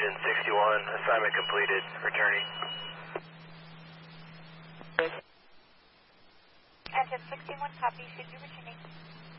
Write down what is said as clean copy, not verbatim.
engine 61, assignment completed, returning. Engine 61, copy, should be returning.